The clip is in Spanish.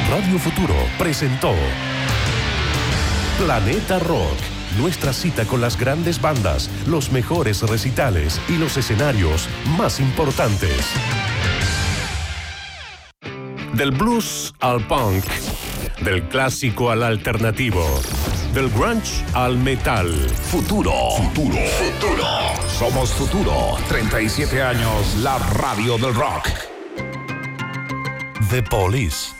Radio Futuro presentó Planeta Rock. Nuestra cita con las grandes bandas, los mejores recitales y los escenarios más importantes. Del blues al punk, del clásico al alternativo, del grunge al metal. Futuro. Somos Futuro. 37 años, la radio del rock. The Police.